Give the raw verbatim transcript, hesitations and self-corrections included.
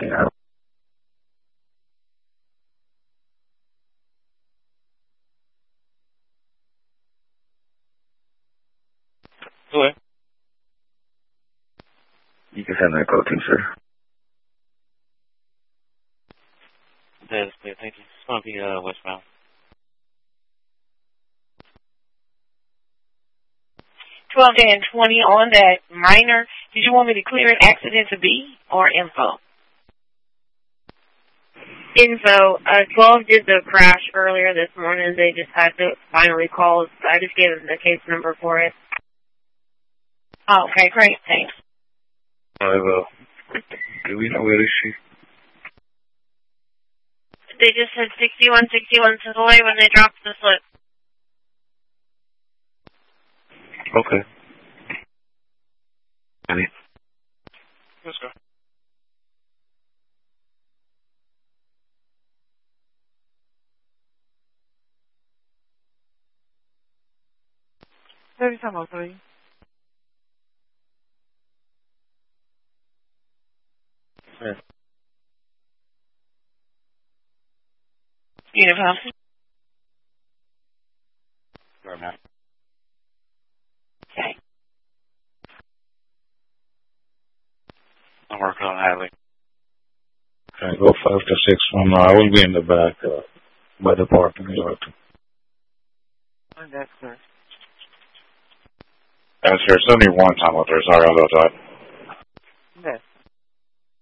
Yeah. Hello. You can send that code to, sir. That is clear. Thank you. It's going to be uh, westbound. twelve and twenty on that minor. Did you want me to clear an accident to B or info? Info. Uh, twelve did the crash earlier this morning. They just had to finally call. I just gave them the case number for it. Oh, okay, great. Thanks. I will. Do we know where is she? They just said sixty-one sixty-one Cicely when they dropped the slip. Okay. Any? Let's go. thirty-seven oh three. Yeah. Unit House. Right now. Okay. I'm working on Hadley. Okay, go five to six from, uh, I will be in the back, uh, by the parking lot. On that, sir. That's here, seventy-one time out there, sorry about that.